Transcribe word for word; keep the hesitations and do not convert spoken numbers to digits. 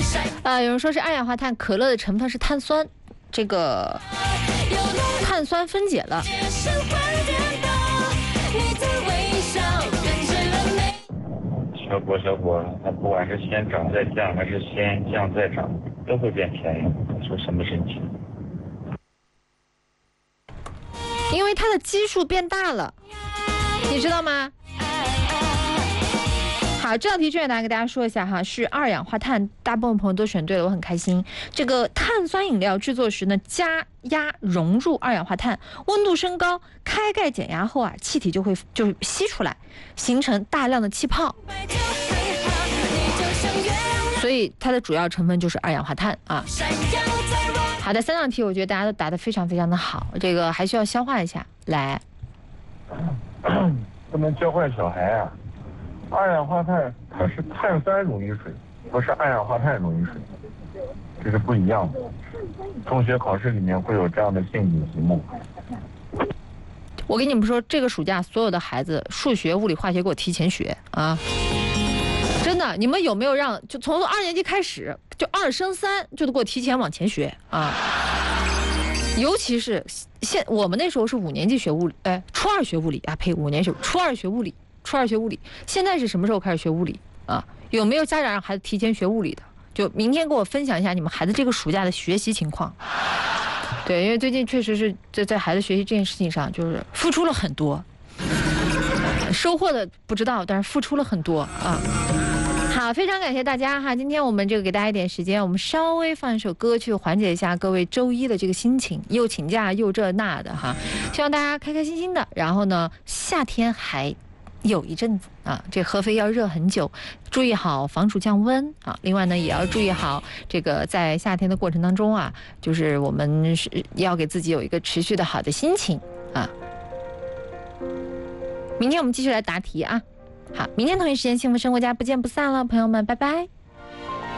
啊、呃，有人说是二氧化碳，可乐的成分是碳酸，这个碳酸分解了。 小果小果，它不管是先涨再降，还是先降再涨，都会变便宜。说什么神奇？ 因为它的基数变大了，你知道吗？好，这道题卷答给大家说一下哈，是二氧化碳，大部分朋友都选对了，我很开心。这个碳酸饮料制作时呢，加压融入二氧化碳，温度升高，开盖减压后啊，气体就会就吸出来，形成大量的气泡。所以它的主要成分就是二氧化碳啊。好的，三道题我觉得大家都答得非常非常的好，这个还需要消化一下。来， 不能教坏小孩啊。二氧化碳它是碳酸溶于水，不是二氧化碳溶于水，这是不一样的。中学考试里面会有这样的陷阱题目。 我跟你们说，这个暑假所有的孩子数学、物理、化学给我提前学啊！真的，你们有没有让就从二年级开始就二升三就给我提前往前学啊？尤其是现我们那时候是五年级学物理，哎，初二学物理啊，呸，五年学初二学物理。初二学物理，现在是什么时候开始学物理啊？有没有家长让孩子提前学物理的？就明天给我分享一下你们孩子这个暑假的学习情况。对，因为最近确实是在在孩子学习这件事情上，就是付出了很多，收获的不知道，但是付出了很多啊。好，非常感谢大家哈！今天我们这个给大家一点时间，我们稍微放一首歌去缓解一下各位周一的这个心情，又请假又这那的哈。希望大家开开心心的，然后呢，夏天还有一阵子啊，这合肥要热很久，注意好防暑降温啊。另外呢，也要注意好这个在夏天的过程当中啊，就是我们是要给自己有一个持续的好的心情啊。明天我们继续来答题啊。好，明天同一时间幸福生活家不见不散了，朋友们，拜拜。